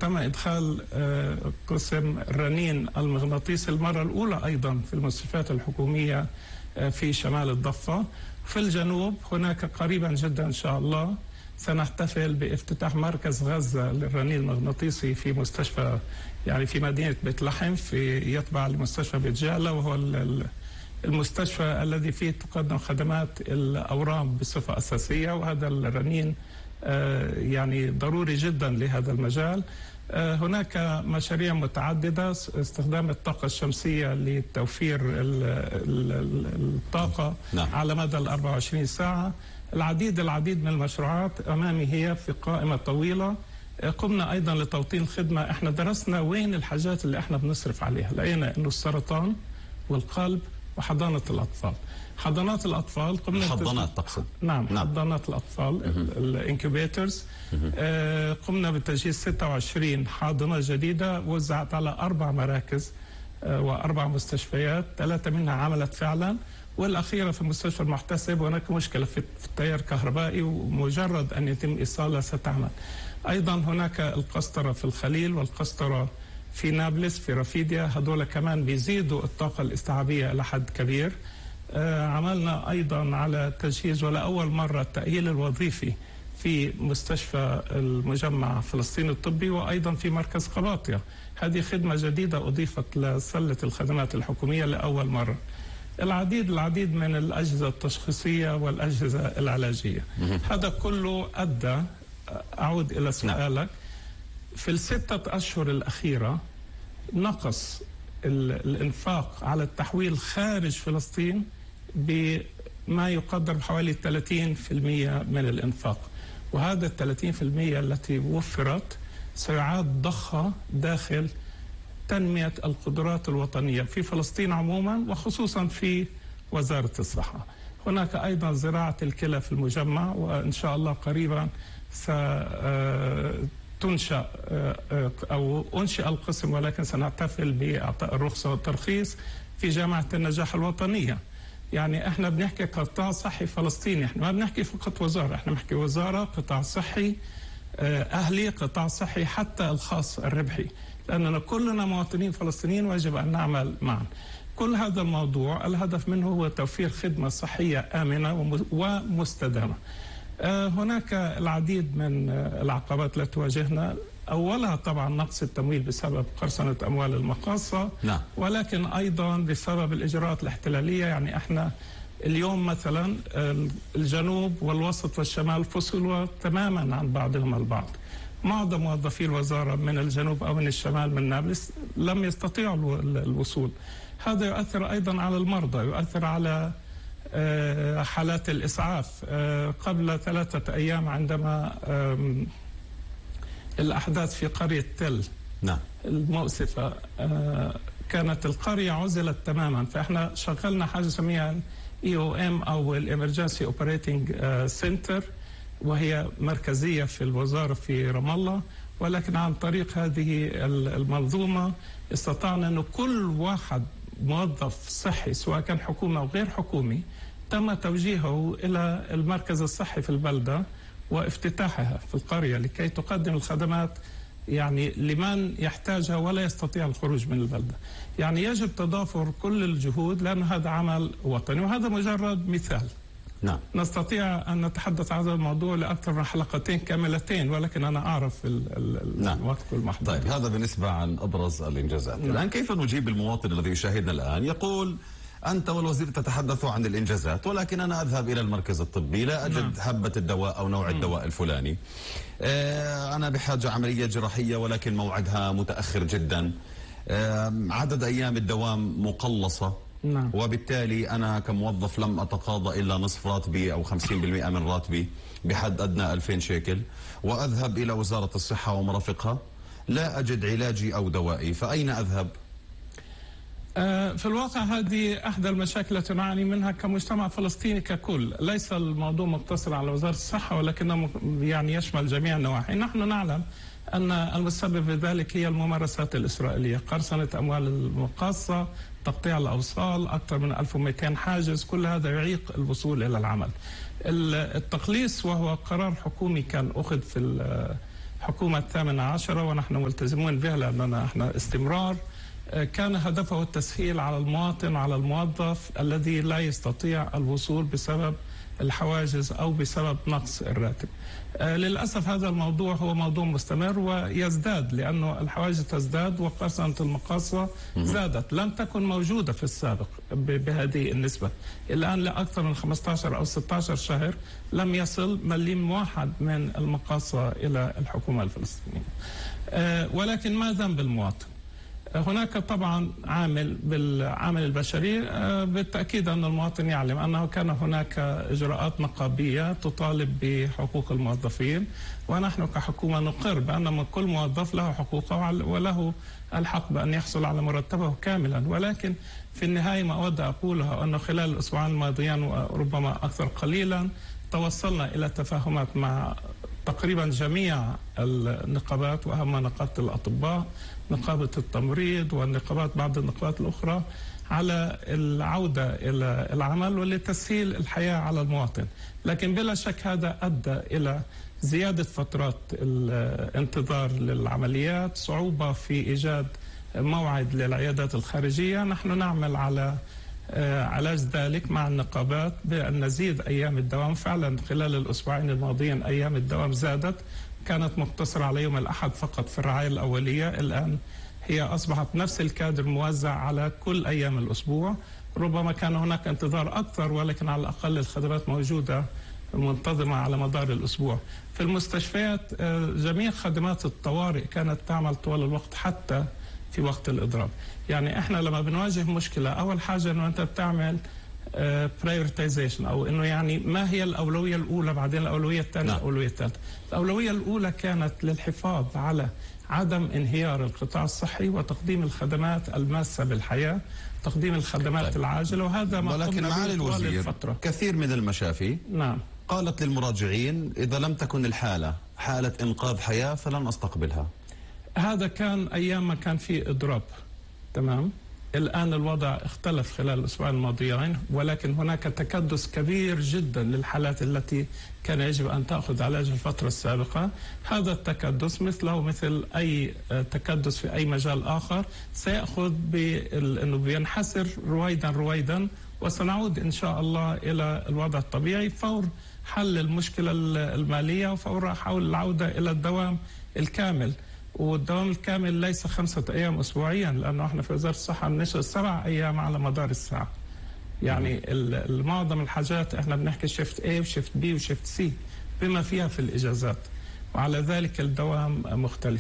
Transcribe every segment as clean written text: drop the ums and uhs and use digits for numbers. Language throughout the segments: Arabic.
تم إدخال قسم الرنين المغناطيسي المرة الأولى أيضا في المستشفيات الحكومية في شمال الضفة. في الجنوب هناك قريبا جدا إن شاء الله سنحتفل بافتتاح مركز غزة للرنين المغناطيسي في مستشفى يعني في مدينة بيت لحم يتبع لمستشفى بيت جالة، وهو المستشفى الذي فيه تقدم خدمات الأورام بصفة أساسية، وهذا الرنين يعني ضروري جدا لهذا المجال. هناك مشاريع متعددة، استخدام الطاقة الشمسية لتوفير الطاقة على مدى 24 ساعة. العديد من المشروعات أمامي هي في قائمة طويلة. قمنا أيضا لتوطين الخدمة. احنا درسنا وين الحاجات اللي احنا بنصرف عليها، لقينا انه السرطان والقلب وحضانة الأطفال. حضانات الأطفال قمنا تقصد؟ نعم. حضانات الأطفال الانكوبيترز. قمنا بتجهيز 26 حاضنة جديدة وزعت على 4 مراكز و4 مستشفيات، 3 منها عملت فعلا، والأخيرة في مستشفى المحتسب. هناك مشكلة في التيار الكهربائي ومجرد أن يتم إيصالها ستعمل. أيضا هناك القسطرة في الخليل والقسطرة في نابلس في رفيديا، هذول كمان بيزيدوا الطاقة الاستيعابية إلى حد كبير. عملنا أيضا على تجهيز ولأول مرة التأهيل الوظيفي في مستشفى المجمع فلسطين الطبي، وأيضا في مركز قباطية. هذه خدمة جديدة أضيفت لسلة الخدمات الحكومية لأول مرة. العديد من الأجهزة التشخيصية والأجهزة العلاجية. هذا كله أدى، أعود إلى سؤالك، في ال6 أشهر الأخيرة نقص الإنفاق على التحويل خارج فلسطين بما يقدر بحوالي 30% من الإنفاق، وهذا 30% التي وفرت سيعاد ضخها داخل تنمية القدرات الوطنية في فلسطين عموما، وخصوصا في وزارة الصحة. هناك أيضا زراعة الكلى في المجمع، وإن شاء الله قريبا ستنشأ أو أنشئ القسم، ولكن سنحتفل بإعطاء الرخصة والترخيص في جامعة النجاح الوطنية. يعني احنا بنحكي قطاع صحي فلسطيني، احنا ما بنحكي فقط وزارة، احنا بنحكي وزارة، قطاع صحي أهلي، قطاع صحي حتى الخاص الربحي، لأننا كلنا مواطنين فلسطينيين ويجب أن نعمل معا. كل هذا الموضوع الهدف منه هو توفير خدمة صحية آمنة ومستدامة. هناك العديد من العقبات التي تواجهنا، أولها طبعا نقص التمويل بسبب قرصنة أموال المقاصة، ولكن أيضا بسبب الإجراءات الاحتلالية. يعني احنا اليوم مثلا الجنوب والوسط والشمال فصلوا تماما عن بعضهم البعض. معظم موظفي الوزارة من الجنوب أو من الشمال من نابلس لم يستطيعوا الوصول. هذا يؤثر أيضا على المرضى، يؤثر على حالات الإسعاف. قبل 3 أيام عندما الأحداث في قرية تل المؤسفة، كانت القرية عزلت تماما، فإحنا شغلنا حاجة سميها EOM أو الإمرجنسي أوبريتنج سنتر، وهي مركزية في الوزارة في رام الله. ولكن عن طريق هذه المنظومة استطعنا أن كل واحد موظف صحي سواء كان حكومي أو غير حكومي تم توجيهه إلى المركز الصحي في البلدة وافتتاحها في القرية لكي تقدم الخدمات يعني لمن يحتاجها ولا يستطيع الخروج من البلدة. يعني يجب تضافر كل الجهود لأن هذا عمل وطني، وهذا مجرد مثال. نستطيع أن نتحدث عن هذا الموضوع لأكثر من حلقتين كاملتين، ولكن أنا أعرف الوقت والمحدود. طيب، هذا بالنسبة عن أبرز الإنجازات. الآن كيف نجيب المواطن الذي يشاهدنا الآن يقول أنت والوزير تتحدثوا عن الإنجازات، ولكن أنا أذهب إلى المركز الطبي لا أجد حبة الدواء أو نوع الدواء الفلاني، أنا بحاجة عملية جراحية ولكن موعدها متأخر جدا، عدد أيام الدوام مقلصة، وبالتالي أنا كموظف لم أتقاضى إلا نصف راتبي أو 50% من راتبي بحد أدنى 2000 شيكل، وأذهب إلى وزارة الصحة ومرافقها لا أجد علاجي أو دوائي، فأين أذهب؟ في الواقع هذه أحدى المشاكل التي نعاني منها كمجتمع فلسطيني ككل. ليس الموضوع مقتصر على وزارة الصحة، ولكنه يعني يشمل جميع النواحي. نحن نعلم أن المسبب في ذلك هي الممارسات الإسرائيلية، قرصنة أموال المقاصة، تقطيع الأوصال، أكثر من 1200 حاجز، كل هذا يعيق الوصول إلى العمل. التقليص وهو قرار حكومي كان أخذ حكومة 18 ونحن ملتزمون بها لأننا احنا استمرار، كان هدفه التسهيل على المواطن وعلى الموظف الذي لا يستطيع الوصول بسبب الحواجز أو بسبب نقص الراتب. للأسف هذا الموضوع هو موضوع مستمر ويزداد، لأنه الحواجز تزداد وقرصنة المقاصة زادت، لم تكن موجودة في السابق بهذه النسبة. الآن لأكثر من 15 أو 16 شهر لم يصل مليم واحد من المقاصة إلى الحكومة الفلسطينية. ولكن ما ذنب المواطن؟ هناك طبعا بالعامل البشري. بالتأكيد أن المواطن يعلم أنه كان هناك إجراءات نقابية تطالب بحقوق الموظفين، ونحن كحكومة نقر بأن كل موظف له حقوقه وله الحق بأن يحصل على مرتبه كاملا. ولكن في النهاية ما أود أقوله أنه خلال الأسبوعين الماضيين وربما أكثر قليلا توصلنا إلى تفاهمات مع تقريبا جميع النقابات، وأهم نقابة الأطباء، نقابة التمريض، والنقابات بعض النقابات الأخرى، على العودة إلى العمل ولتسهيل الحياة على المواطن. لكن بلا شك هذا أدى إلى زيادة فترات الانتظار للعمليات، صعوبة في إيجاد موعد للعيادات الخارجية. نحن نعمل على علاج ذلك مع النقابات بأن نزيد أيام الدوام. فعلا خلال الأسبوعين الماضيين أيام الدوام زادت، كانت مقتصرة على يوم الأحد فقط في الرعاية الأولية، الآن هي أصبحت نفس الكادر موزع على كل أيام الأسبوع. ربما كان هناك انتظار أكثر، ولكن على الأقل الخدمات موجودة منتظمة على مدار الأسبوع. في المستشفيات جميع خدمات الطوارئ كانت تعمل طوال الوقت حتى في وقت الإضراب. يعني إحنا لما بنواجه مشكلة أول حاجة أنه أنت بتعمل prioritization، أو أنه يعني ما هي الأولوية الأولى، بعدين الأولوية الثانية، الأولوية الثالثة. الأولوية الأولى كانت للحفاظ على عدم انهيار القطاع الصحي وتقديم الخدمات الماسة بالحياة، تقديم الخدمات العاجلة، وهذا ما ولكن معالي الوزير كثير من المشافي قالت للمراجعين إذا لم تكن الحالة حالة إنقاذ حياة فلن أستقبلها. هذا كان أيام ما كان في إضراب، تمام. الآن الوضع اختلف خلال الأسبوعين الماضيين، ولكن هناك تكدس كبير جدا للحالات التي كان يجب أن تأخذ علاج الفترة السابقة. هذا التكدس مثله مثل أي تكدس في أي مجال آخر سيأخذ بأنه بينحسر رويدا، وسنعود إن شاء الله إلى الوضع الطبيعي فور حل المشكلة المالية وفور حول العودة إلى الدوام الكامل. والدوام الكامل ليس 5 أيام أسبوعيا، لأنه احنا في وزارة الصحة بنشتغل 7 أيام على مدار الساعة. يعني معظم الحاجات احنا بنحكي شيفت A وشيفت B وشيفت C بما فيها في الإجازات، وعلى ذلك الدوام مختلف.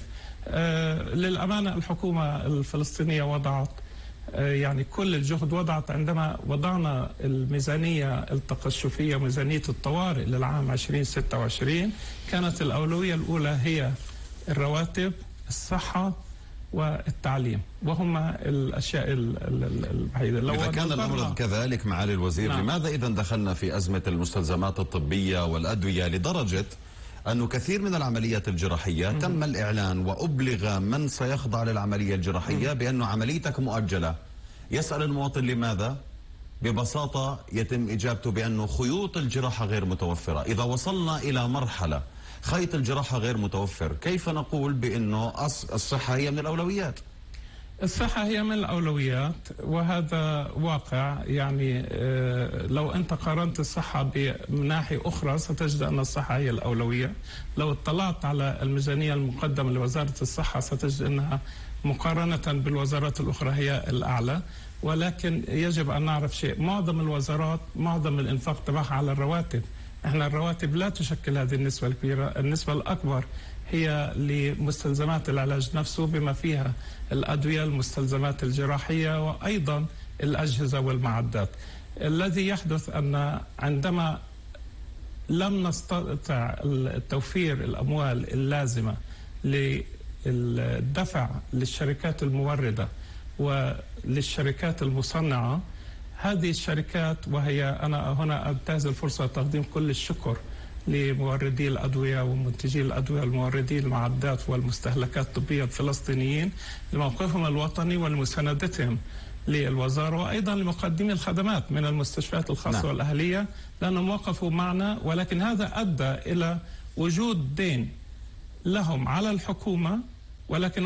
للأمانة الحكومة الفلسطينية وضعت يعني كل الجهد، وضعت عندما وضعنا الميزانية التقشفية، ميزانية الطوارئ للعام 2026، كانت الأولوية الأولى هي الرواتب، الصحة والتعليم، وهما الأشياء الوحيدة. إذا كان الأمر كذلك معالي الوزير، لماذا إذا دخلنا في أزمة المستلزمات الطبية والأدوية لدرجة أنه كثير من العمليات الجراحية تم الإعلان وأبلغ من سيخضع للعملية الجراحية بأنه عمليتك مؤجلة؟ يسأل المواطن لماذا؟ ببساطة يتم إجابته بأنه خيوط الجراحة غير متوفرة. إذا وصلنا إلى مرحلة خيط الجراحة غير متوفر، كيف نقول بأنه الصحة هي من الأولويات؟ الصحة هي من الأولويات، وهذا واقع. يعني لو أنت قارنت الصحة بناحية أخرى ستجد أن الصحة هي الأولوية. لو اطلعت على الميزانية المقدمة لوزارة الصحة ستجد أنها مقارنة بالوزارات الأخرى هي الأعلى. ولكن يجب أن نعرف شيء، معظم الوزارات معظم الإنفاق تبعها على الرواتب. احنا الرواتب لا تشكل هذه النسبة الكبيرة، النسبة الأكبر هي لمستلزمات العلاج نفسه بما فيها الأدوية، المستلزمات الجراحية، وأيضا الأجهزة والمعدات. الذي يحدث أن عندما لم نستطع توفير الأموال اللازمة للدفع للشركات الموردة وللشركات المصنعة، هذه الشركات، وهي أنا هنا أنتهز الفرصة تقديم كل الشكر لموردي الأدوية ومنتجي الأدوية، الموردي المعدات والمستهلكات الطبية الفلسطينيين، لموقفهم الوطني ولمساندتهم للوزارة، وأيضا لمقدمي الخدمات من المستشفيات الخاصة والأهلية، لأنهم وقفوا معنا. ولكن هذا أدى إلى وجود دين لهم على الحكومة، ولكن